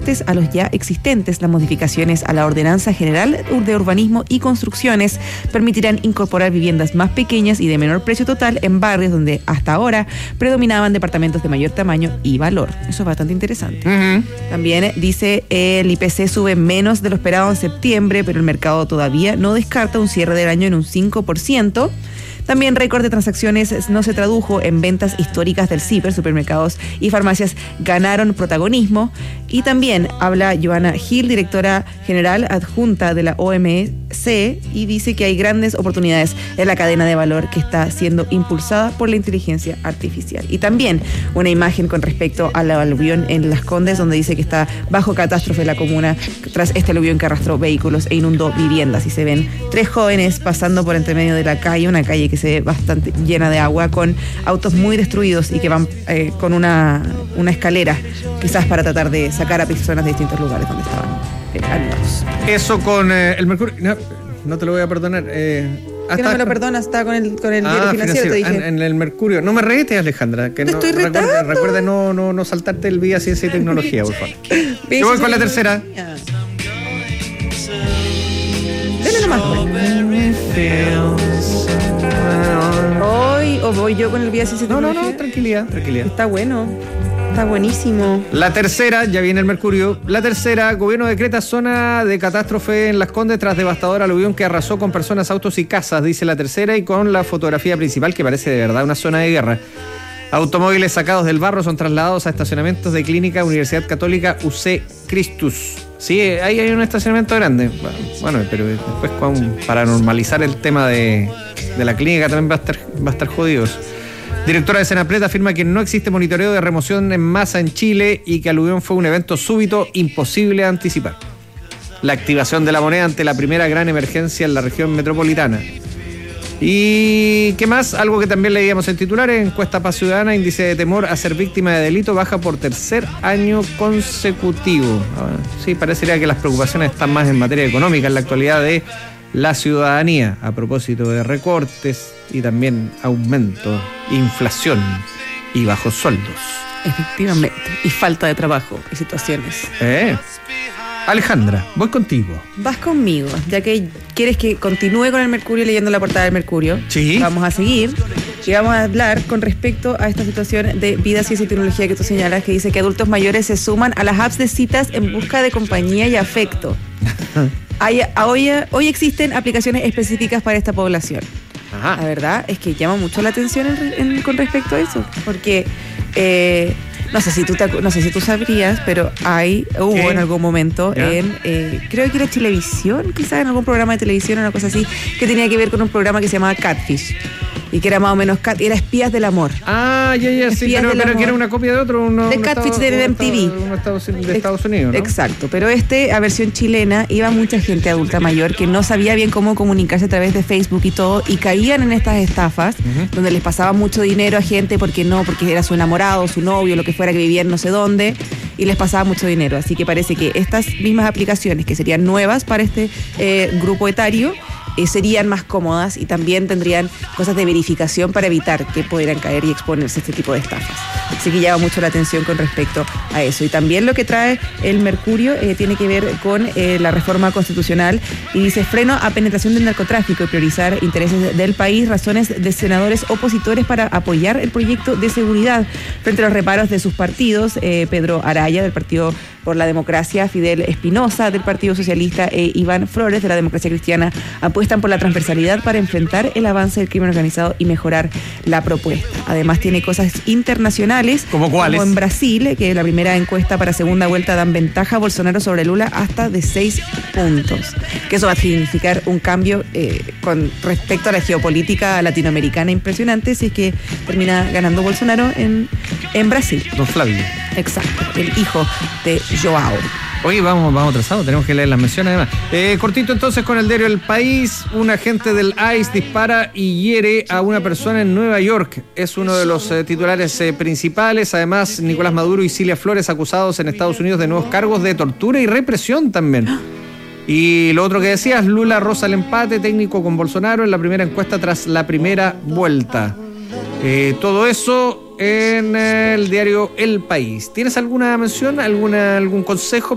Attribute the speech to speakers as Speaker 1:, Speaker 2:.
Speaker 1: ajustes a los ya existentes. Las modificaciones a la Ordenanza General de Urbanismo y Construcciones permitirán incorporar viviendas más pequeñas y de menor precio total en barrios donde hasta ahora predominaban departamentos de mayor tamaño y valor. Eso es bastante interesante. También dice el IPC sube menos de lo esperado en septiembre, pero el mercado todavía no descarta un cierre del año en un 5%. También récord de transacciones no se tradujo en ventas históricas del CIPER. Supermercados y farmacias ganaron protagonismo. Y también habla Joana Gil, directora general adjunta de la OMC, y dice que hay grandes oportunidades en la cadena de valor que está siendo impulsada por la inteligencia artificial. Y también una imagen con respecto al aluvión en Las Condes, donde dice que está bajo catástrofe la comuna tras este aluvión que arrastró vehículos e inundó viviendas. Y se ven 3 jóvenes pasando por entre medio de la calle, una calle que se ve bastante llena de agua, con autos muy destruidos y que van con una escalera, quizás para tratar de sacar a personas de distintos lugares donde estaban animados.
Speaker 2: Eso con el Mercurio. No te lo voy a perdonar.
Speaker 1: ¿Qué no me lo perdonas? Está con el diario financiero, te dije.
Speaker 2: En el Mercurio. No me reíste, Alejandra. Que
Speaker 1: te estoy retando.
Speaker 2: Recuerda no saltarte el Vida Ciencia y Tecnología, por favor. Yo voy con la tercera.
Speaker 1: Dale nomás. Hoy o voy yo con el Vida Ciencia y Tecnología.
Speaker 2: No, tranquilidad.
Speaker 1: Está bueno. Está buenísimo.
Speaker 2: La tercera, ya viene el Mercurio. La tercera, gobierno decreta zona de catástrofe en Las Condes tras devastador aluvión que arrasó con personas, autos y casas, dice la tercera, y con la fotografía principal que parece de verdad una zona de guerra. Automóviles sacados del barro son trasladados a estacionamientos de Clínica Universidad Católica UC Christus. Sí, ahí hay un estacionamiento grande. Bueno, pero después para normalizar el tema de la clínica también va a estar jodidos. Directora de Senapred afirma que no existe monitoreo de remoción en masa en Chile y que aluvión fue un evento súbito imposible de anticipar. La activación de la moneda ante la primera gran emergencia en la región metropolitana. ¿Y qué más? Algo que también leíamos en titulares: encuesta Paz Ciudadana, índice de temor a ser víctima de delito baja por tercer año consecutivo. Sí, parecería que las preocupaciones están más en materia económica en la actualidad de la ciudadanía, a propósito de recortes y también aumento, inflación y bajos sueldos.
Speaker 1: Efectivamente, y falta de trabajo y situaciones.
Speaker 2: Alejandra, voy contigo.
Speaker 1: Vas conmigo, ya que quieres que continúe con el Mercurio leyendo la portada del Mercurio.
Speaker 2: Sí.
Speaker 1: Vamos a seguir y vamos a hablar con respecto a esta situación de Vida, Ciencia y Tecnología que tú señalas, que dice que adultos mayores se suman a las apps de citas en busca de compañía y afecto. Hoy existen aplicaciones específicas para esta población.
Speaker 2: Ajá.
Speaker 1: La verdad es que llama mucho la atención con respecto a eso, porque no sé si tú sabrías, pero hubo en algún momento creo que era Televisión, quizás en algún programa de televisión o una cosa así, que tenía que ver con un programa que se llamaba Catfish. Y que era más o menos era Espías del Amor.
Speaker 2: Sí, pero que era una copia de otro.
Speaker 1: De Catfish de MTV.
Speaker 2: De Estados Unidos, ¿no?
Speaker 1: Exacto, pero a versión chilena iba mucha gente adulta mayor que no sabía bien cómo comunicarse a través de Facebook y todo, y caían en estas estafas, donde les pasaba mucho dinero a gente porque era su enamorado, su novio, lo que fuera, que vivía en no sé dónde, y les pasaba mucho dinero. Así que parece que estas mismas aplicaciones, que serían nuevas para este grupo etario, serían más cómodas y también tendrían cosas de verificación para evitar que pudieran caer y exponerse a este tipo de estafas. Así que llama mucho la atención con respecto a eso. Y también lo que trae el Mercurio tiene que ver con la reforma constitucional, y dice: freno a penetración del narcotráfico y priorizar intereses del país, razones de senadores opositores para apoyar el proyecto de seguridad frente a los reparos de sus partidos. Pedro Araya, del Partido por la Democracia, Fidel Espinosa, del Partido Socialista, e Iván Flores, de la Democracia Cristiana, apuestan por la transversalidad para enfrentar el avance del crimen organizado y mejorar la propuesta. Además tiene cosas internacionales.
Speaker 2: ¿Cómo cuáles?
Speaker 1: Como en Brasil, que la primera encuesta para segunda vuelta dan ventaja a Bolsonaro sobre Lula hasta de 6 puntos. Que eso va a significar un cambio con respecto a la geopolítica latinoamericana impresionante, si es que termina ganando Bolsonaro en Brasil.
Speaker 2: Don Flavio.
Speaker 1: Exacto, el hijo de Joao.
Speaker 2: Oye, vamos atrasados, tenemos que leer las menciones además. Cortito entonces con el diario El País. Un agente del ICE dispara y hiere a una persona en Nueva York. Es uno de los titulares principales. Además, Nicolás Maduro y Cilia Flores acusados en Estados Unidos de nuevos cargos de tortura y represión también. Y lo otro que decías, Lula roza el empate técnico con Bolsonaro en la primera encuesta tras la primera vuelta. Todo eso en el diario El País. ¿Tienes alguna mención, algún consejo